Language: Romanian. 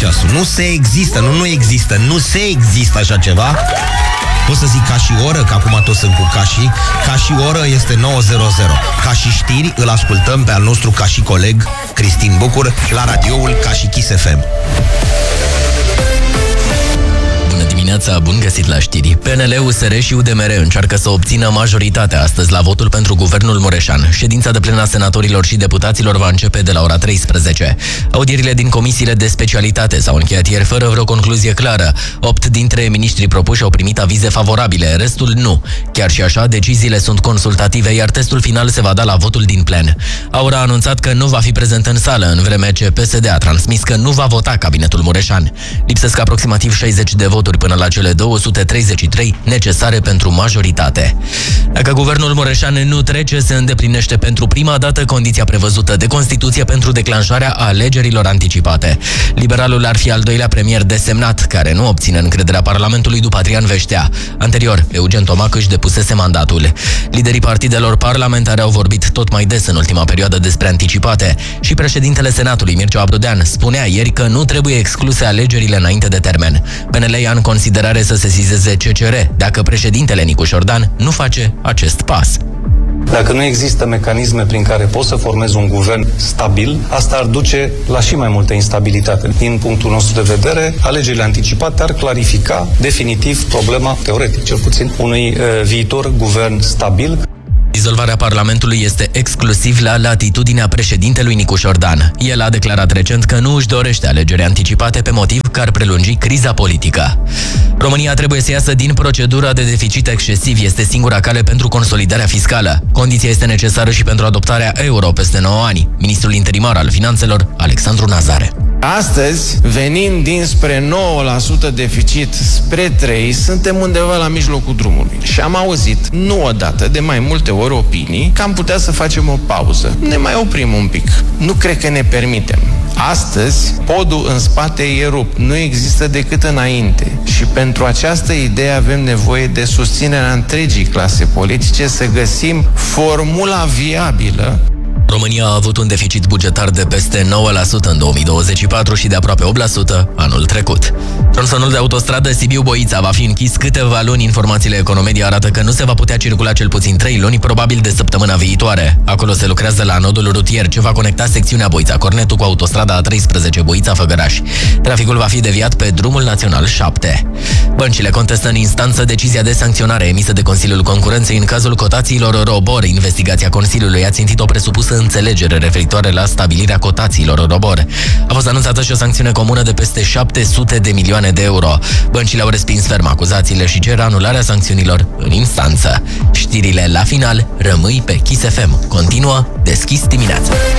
ceasul. Nu se există, nu se există așa ceva. Pot să zic ca și oră, că acum toți sunt cu ca și oră este 9:00. Ca și știri îl ascultăm pe al nostru ca și coleg Cristin Bucur la radioul Ca și Kiss FM. Dimineața, bun găsit la știri. PNL, USR și UDMR încearcă să obțină majoritatea astăzi la votul pentru guvernul Mureșan. Ședința de plen a senatorilor și deputaților va începe de la ora 13. Audierile din comisiile de specialitate s-au încheiat ieri fără vreo concluzie clară. 8 dintre miniștrii propuși au primit avize favorabile, restul nu. Chiar și așa, deciziile sunt consultative, iar testul final se va da la votul din plen. Aura a anunțat că nu va fi prezent în sală, în vreme ce PSD a transmis că nu va vota cabinetul Mureșan. Lipsesc aproximativ 60 de voturi până la cele 233 necesare pentru majoritate. Dacă guvernul Mureșan nu trece, se îndeplinește pentru prima dată condiția prevăzută de Constituție pentru declanșarea alegerilor anticipate. Liberalul ar fi al doilea premier desemnat, care nu obține încrederea Parlamentului după Adrian Veștea. Anterior, Eugen Tomac își depusese mandatul. Liderii partidelor parlamentare au vorbit tot mai des în ultima perioadă despre anticipate și președintele Senatului, Mircea Abrudean, spunea ieri că nu trebuie excluse alegerile înainte de termen. PNL ia în considerare să sesizeze CCR dacă președintele Nicu Șordan nu face acest pas. Dacă nu există mecanisme prin care poți să formezi un guvern stabil, asta ar duce la și mai multă instabilitate. Din punctul nostru de vedere, alegerile anticipate ar clarifica definitiv problema, teoretic cel puțin, unui viitor guvern stabil. Dizolvarea Parlamentului este exclusiv la latitudinea președintelui Nicu Șordan. El a declarat recent că nu își dorește alegeri anticipate pe motiv că ar prelungi criza politică. România trebuie să iasă din procedura de deficit excesiv. Este singura cale pentru consolidarea fiscală. Condiția este necesară și pentru adoptarea euro peste 9 ani. Ministrul interimar al Finanțelor, Alexandru Nazare. Astăzi, venind dinspre 9% deficit spre 3%, suntem undeva la mijlocul drumului. Și am auzit, nu odată, de mai multe ori opinii, că am putea să facem o pauză. Ne mai oprim un pic. Nu cred că ne permitem. Astăzi, podul în spate e rupt. Nu există decât înainte. Și pentru această idee avem nevoie de susținerea întregii clase politice să găsim formula viabilă. România a avut un deficit bugetar de peste 9% în 2024 și de aproape 8% anul trecut. Tronsonul de autostradă Sibiu-Boița va fi închis câteva luni. Informațiile Economedia arată că nu se va putea circula cel puțin 3 luni, probabil de săptămâna viitoare. Acolo se lucrează la nodul rutier ce va conecta secțiunea Boița-Cornetu cu autostrada A13 Boița-Făgăraș. Traficul va fi deviat pe drumul național 7. Băncile contestă în instanță decizia de sancționare emisă de Consiliul Concurenței în cazul cotațiilor ROBOR. Investigația Consiliului a țintit o presupusă înțelegere referitoare la stabilirea cotațiilor ROBOR. A fost anunțată și o sancțiune comună de peste 700 de milioane de euro. Băncile au respins ferm acuzațiile și cer anularea sancțiunilor în instanță. Știrile la final, rămâi pe Kiss FM. Continuă Deschis dimineața.